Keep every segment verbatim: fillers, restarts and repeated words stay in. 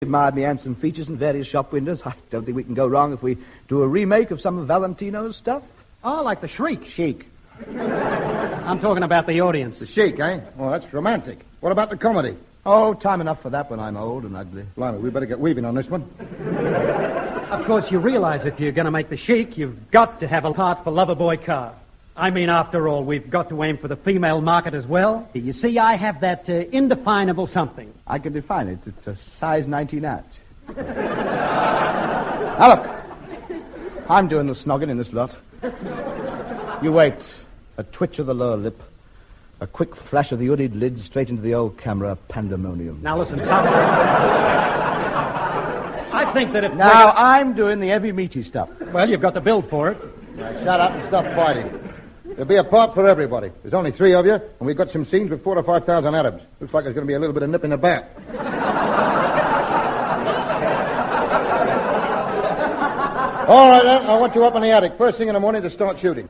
admired my handsome features in various shop windows. I don't think we can go wrong if we do a remake of some of Valentino's stuff. Oh, like the Shriek. Chic. I'm talking about the audience. The Chic, eh? Well, that's romantic. What about the comedy? Oh, time enough for that when I'm old and ugly. Blimey, we better get weaving on this one. Of course, you realize if you're going to make the Chic, you've got to have a part for Loverboy Carr. I mean, after all, we've got to aim for the female market as well. You see, I have that uh, indefinable something. I can define it. It's a size nineteen out. Now, look. I'm doing the snogging in this lot. You wait. A twitch of the lower lip. A quick flash of the hooded lid straight into the old camera. Pandemonium. Now, listen, Tom. I think that if... Now, I'm doing the heavy meaty stuff. Well, you've got the build for it. Now, shut up and stop fighting. There'll be a part for everybody. There's only three of you, and we've got some scenes with four or five thousand Arabs. Looks like there's going to be a little bit of nip in the back. All right, then. I want you up in the attic first thing in the morning to start shooting.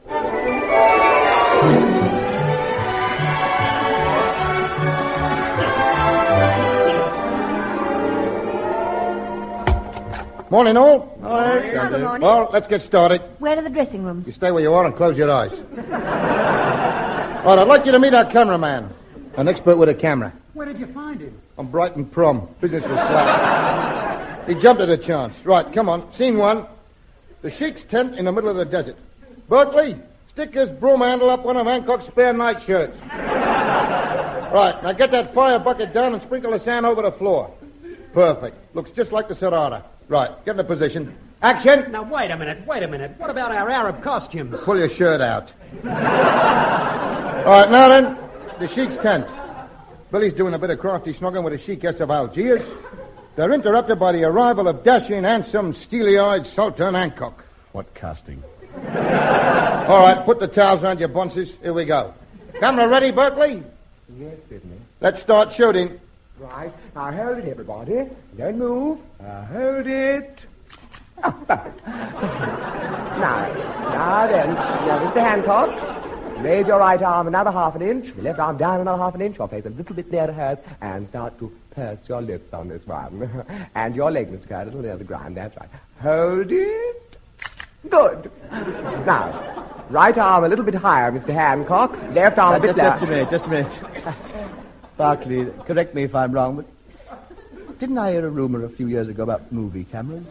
Morning, all. Morning. Oh, good morning. Well, let's get started. Where are the dressing rooms? You stay where you are and close your eyes. All right, I'd like you to meet our cameraman, an expert with a camera. Where did you find him? On Brighton Prom. Business was slack. He jumped at the chance. Right, come on. Scene one. The Sheik's tent in the middle of the desert. Berkeley, stick his broom handle up one of Hancock's spare nightshirts. Right, now get that fire bucket down and sprinkle the sand over the floor. Perfect. Looks just like the Serrata. Right, get in a position. Action! Now, wait a minute, wait a minute. What about our Arab costumes? Pull your shirt out. All right, now then, the Sheik's tent. Billy's doing a bit of crafty snogging with the Sheikess of Algiers. They're interrupted by the arrival of dashing, handsome, steely-eyed Sultan Hancock. What casting? All right, put the towels around your bunces. Here we go. Camera ready, Berkeley? Yes, Sidney. Let's start shooting. Right. Now hold it, everybody. Don't move. Uh, hold it. Oh, perfect. now, now then, now, Mister Hancock, raise your right arm another half an inch, your left arm down another half an inch, your face a little bit nearer hers, and start to purse your lips on this one. And your leg, Mister Kerr, a little near the ground. That's right. Hold it. Good. Now, right arm a little bit higher, Mister Hancock. Left arm Uh, a bit just, lower. just a minute, just a minute. Barclay, correct me if I'm wrong, but didn't I hear a rumor a few years ago about movie cameras?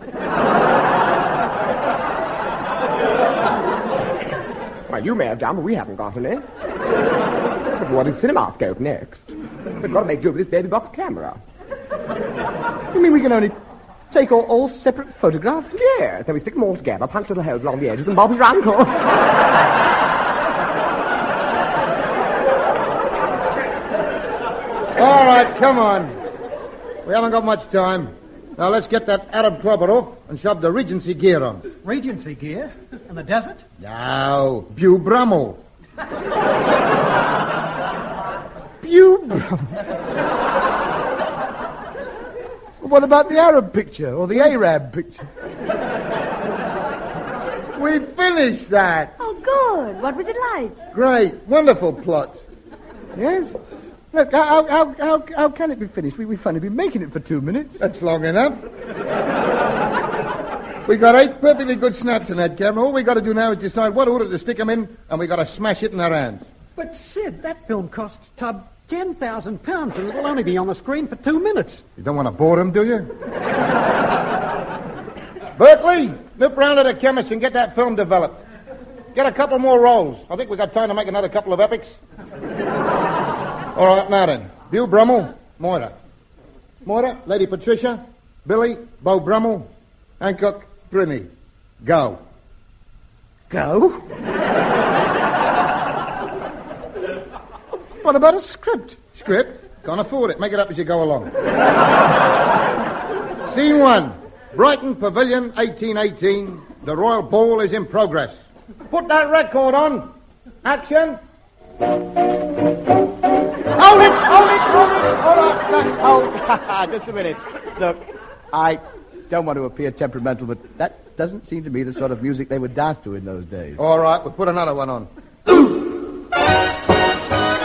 Well, you may have done, but we haven't got any. But what is CinemaScope next? We've got to make do with this baby box camera. You mean we can only take all, all separate photographs? Yes, then we stick them all together, punch little holes along the edges, and Bob's your uncle. All right, come on. We haven't got much time. Now let's get that Arab clobber off and shove the Regency gear on. Regency gear? In the desert? Now, Bew Brummel. Bew Brummel. What about the Arab picture or the Arab picture? We finished that. Oh, good. What was it like? Great. Wonderful plot. Yes? Look, how, how, how, how can it be finished? We, we've only been making it for two minutes. That's long enough. We got eight perfectly good snaps in that camera. All we got to do now is decide what order to stick them in, and we got to smash it in our hands. But, Sid, that film costs Tub ten thousand pounds, and it'll only be on the screen for two minutes. You don't want to bore them, do you? Berkeley, nip round to the chemist and get that film developed. Get a couple more rolls. I think we got time to make another couple of epics. All right, now then. Bew Brummel, Moira. Moira, Lady Patricia, Billy, Beau Brummel, Hancock, Brinny. Go. Go? What about a script? Script? Can't afford it. Make it up as you go along. Scene one. Brighton Pavilion, eighteen eighteen. The Royal Ball is in progress. Put that record on. Action. Hold it! Hold it! Hold it! Hold on! Hold. Just a minute. Look, I don't want to appear temperamental, but that doesn't seem to me the sort of music they would dance to in those days. All right, we'll put another one on.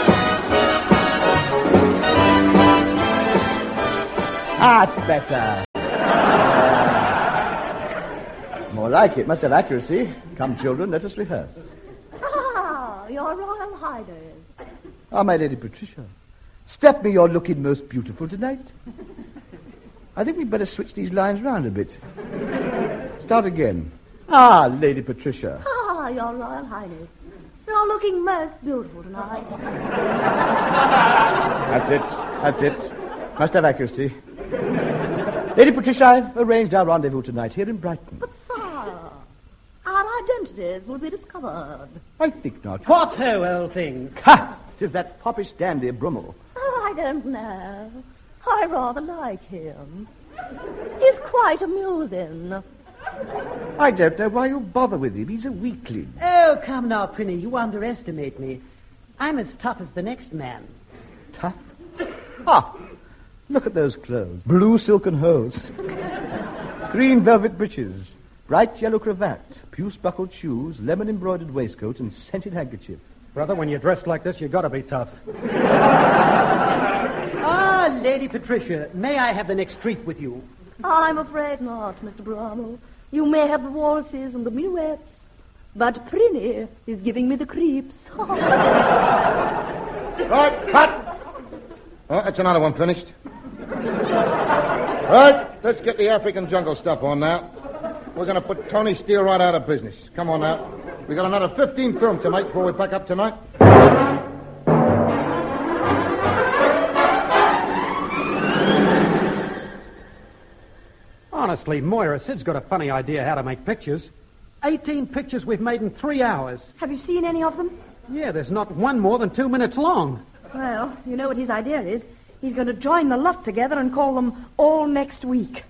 That's better. More like it. Must have accuracy. Come, children, let us rehearse. Ah, your Royal Highness. Ah, my Lady Patricia. Step me, you're looking most beautiful tonight. I think we'd better switch these lines round a bit. Start again. Ah, Lady Patricia. Ah, your Royal Highness. You're looking most beautiful tonight. That's it. That's it. Must have accuracy. Lady Patricia, I've arranged our rendezvous tonight here in Brighton. But, sir, our identities will be discovered. I think not. What ho, old thing? Ha! 'Tis that poppish dandy Brummel. Oh, I don't know. I rather like him. He's quite amusing. I don't know why you bother with him. He's a weakling. Oh, come now, Prinny, you underestimate me. I'm as tough as the next man. Tough? Ah! Look at those clothes. Blue silken hose. Green velvet breeches. Bright yellow cravat. Puce-buckled shoes. Lemon-embroidered waistcoat and scented handkerchief. Brother, when you're dressed like this, you gotta be tough. Ah, Lady Patricia, may I have the next treat with you? I'm afraid not, Mister Brummel. You may have the waltzes and the minuets, but Prinny is giving me the creeps. Right, cut. Oh, that's another one finished. Right, let's get the African jungle stuff on now. We're going to put Tony Steele right out of business. Come on now. We got another fifteen films to make before we pack up tonight. Honestly, Moira, Sid's got a funny idea how to make pictures. Eighteen pictures we've made in three hours. Have you seen any of them? Yeah, there's not one more than two minutes long. Well, you know what his idea is. He's going to join the lot together and call them All Next Week.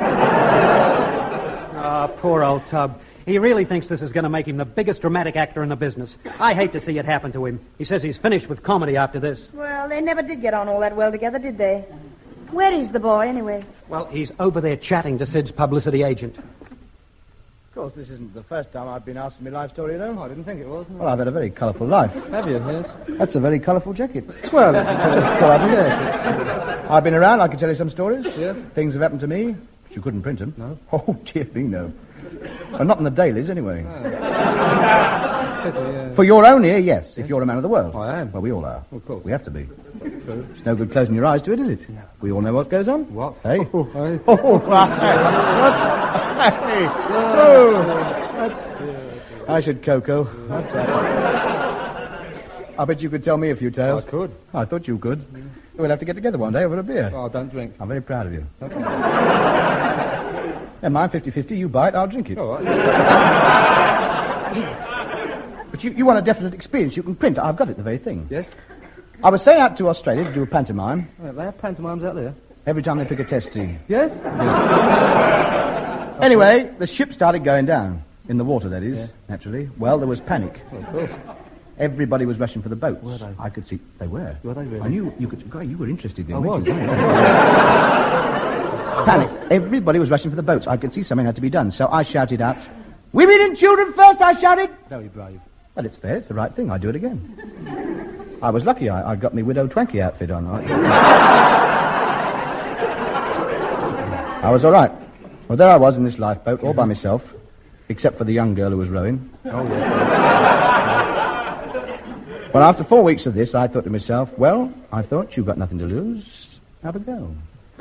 Ah, poor old Tub. He really thinks this is going to make him the biggest dramatic actor in the business. I hate to see it happen to him. He says he's finished with comedy after this. Well, they never did get on all that well together, did they? Where is the boy, anyway? Well, he's over there chatting to Sid's publicity agent. Of course, this isn't the first time I've been asked for my life story, though. I didn't think it was. Well, I've had a very colourful life. Have you? Yes. That's a very colourful jacket. Well, it's just got up here. I've been around. I can tell you some stories. Yes. Things have happened to me. But you couldn't print them. No. Oh, dear me, no. Well, not in the dailies, anyway. Pity, yeah. For your own ear, yes, yes, if you're a man of the world. I am. Well, we all are. Of course. We have to be. True. It's no good closing your eyes to it, is it? No. We all know what goes on. What? Hey? Oh, hey. Oh, what? Hey. Oh, what? I should cocoa. I bet you could tell me a few tales. I could. Oh, I thought you could. Mm. We'll have to get together one day over a beer. Oh, don't drink. I'm very proud of you. Okay. Yeah, mine fifty-fifty. You buy it, I'll drink it. All right. But you, you want a definite experience. You can print. I've got it, the very thing. Yes? I was sent out to Australia to do a pantomime. Well, they have pantomimes out there. Every time they pick a test team. Yes? Anyway, the ship started going down. In the water, that is, Yeah. naturally. Well, there was panic. Well, of course. Everybody was rushing for the boats. Were they? I could see they were. Were they really? I knew you could. God, you were interested in. I weren't was. you? Panic. Everybody was rushing for the boats. I could see something had to be done. So I shouted out, "Women and children first!" I shouted. Very brave. Well, it's fair. It's the right thing. I do it again. I was lucky. I, I got my Widow Twanky outfit on. I was all right. Well, there I was in this lifeboat, all by myself, except for the young girl who was rowing. Oh, yes. Well, after four weeks of this, I thought to myself, well, I thought you've got nothing to lose. Have a go.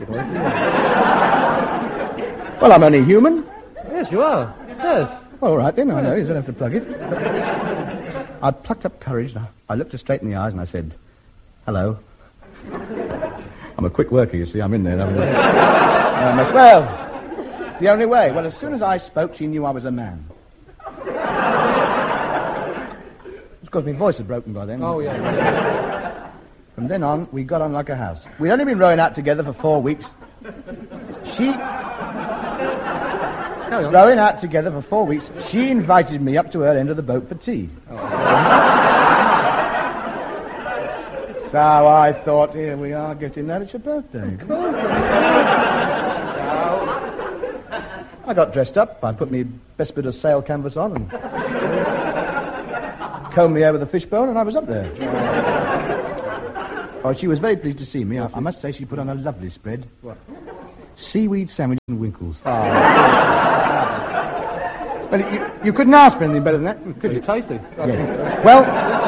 Well, I'm only human. Yes, you are. Yes. All right, then. I know. You don't have to plug it. I plucked up courage. And I looked her straight in the eyes and I said, hello. I'm a quick worker, you see. I'm in there. I'm in there. And I must, well, it's the only way. Well, as soon as I spoke, she knew I was a man. Because my voice had broken by then. Oh, yeah. From then on, we got on like a house. We'd only been rowing out together for four weeks. She... Rowing out together for four weeks, she invited me up to her end of the boat for tea. Oh. So I thought, here we are getting that. It's your birthday. So I got dressed up. I put my best bit of sail canvas on and combed me hair with a fishbone, and I was up there. Oh, she was very pleased to see me. I, I must say she put on a lovely spread. What? seaweed sandwich and winkles. Oh. Well, you, you couldn't ask for anything better than that, could you? Tasty. Yes. Well,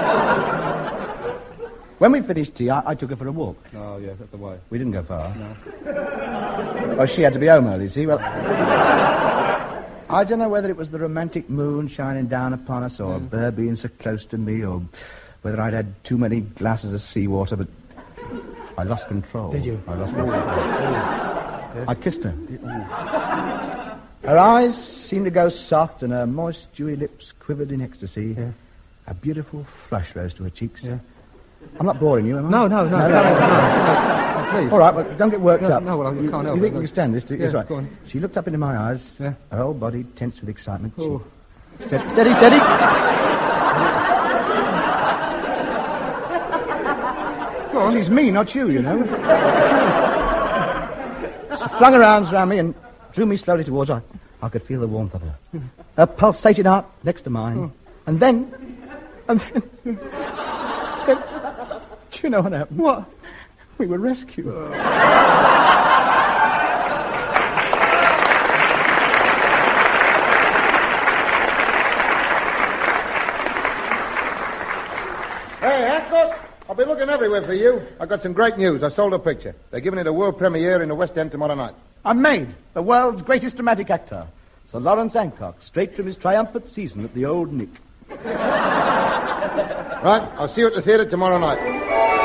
when we finished tea, I, I took her for a walk. Oh, yeah, that's the way. We didn't go far. No. Oh, she had to be home early, see? Well, I don't know whether it was the romantic moon shining down upon us, or mm. her being so close to me, or whether I'd had too many glasses of seawater, but I lost control. Did you? I lost control. Yes. I kissed her. Her eyes seemed to go soft, and her moist, dewy lips quivered in ecstasy. Yeah. A beautiful flush rose to her cheeks. Yeah. I'm not boring you, am I? No, no, no. no, no, no, no, no please. All right, well, don't get worked no, up. No, well, I can't you, help you it. think you can stand this, do you? Yeah, That's right. go on. She looked up into my eyes, yeah. Her whole body tense with excitement. Oh. She... Steady, steady, steady. Go on. This is me, not you, you know. She flung her arms round me and drew me slowly towards her. I could feel the warmth of her. Her pulsating heart next to mine. Oh. And then... And then... then do you know what happened? What? We were rescued. Oh. Hey, Hancock, I'll be looking everywhere for you. I got some great news. I sold a picture. They're giving it a world premiere in the West End tomorrow night. I'm made the world's greatest dramatic actor, Sir Lawrence Hancock, straight from his triumphant season at the Old Nick. Right, I'll see you at the theatre tomorrow night.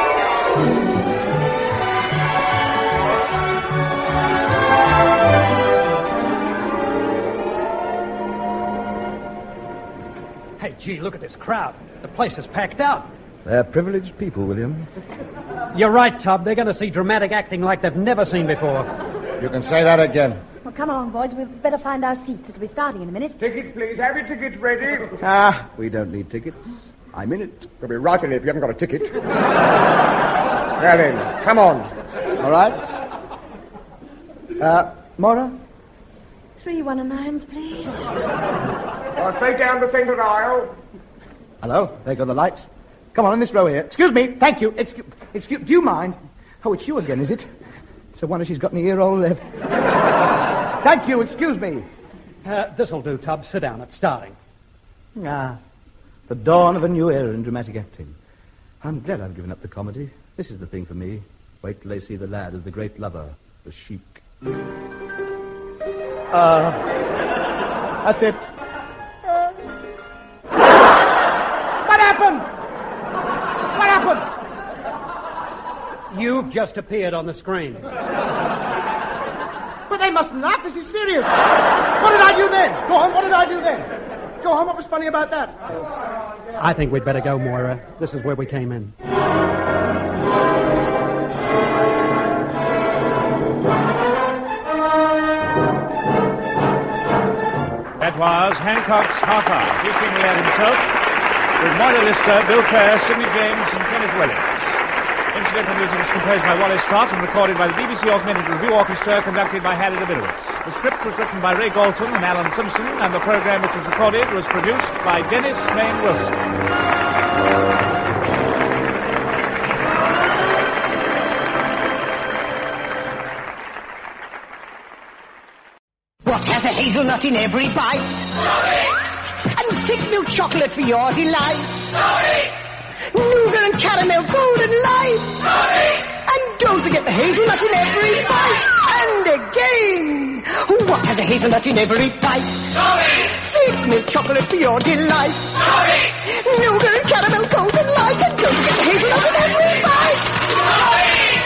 Hey, gee, look at this crowd. The place is packed out. They're privileged people, William. You're right, Tub. They're going to see dramatic acting like they've never seen before. You can say that again. Well, come along, boys. We'd better find our seats. It'll be starting in a minute. Tickets, please. Have your tickets ready. Ah, we don't need tickets. I'm in it. You'll be right in it if you haven't got a ticket. Now then, come on. All right. Uh, Mora? Three one and nines, please. Well, straight down the centre aisle. Hello. There go the lights. Come on, in this row here. Excuse me. Thank you. Excuse, excuse, do you mind? Oh, it's you again, is it? It's the one she's got any ear all left. Thank you. Excuse me. Uh, this'll do, Tub. Sit down. It's starting. Ah, the dawn of a new era in dramatic acting. I'm glad I've given up the comedy. This is the thing for me. Wait till they see the lad as the great lover, the Sheik. Uh, that's it. Uh. What happened? What happened? You've just appeared on the screen. But they mustn't laugh. This is serious. What did I do then? Go on, what did I do then? Go on, what was funny about that? I think we'd better go, Moira. This is where we came in. That was Hancock's Half-Hour, featuring the lad himself, with Moira Lister, Bill Kerr, Sidney James, and Kenneth Williams. Incidental music was composed by Wallace Scott and recorded by the B B C Augmented Review Orchestra, conducted by Harry Davidowitz. The script was written by Ray Galton and Alan Simpson, and the program which was recorded was produced by Dennis Mayne Wilson. What has a hazelnut in every bite? Sorry! And thick milk chocolate for your delight? Sorry! Nougat and caramel golden light? Sorry! And don't forget the hazelnut in every bite. And again, what has a hazelnut in every bite? Sorry! Thick milk chocolate for your delight? Sorry! Nougat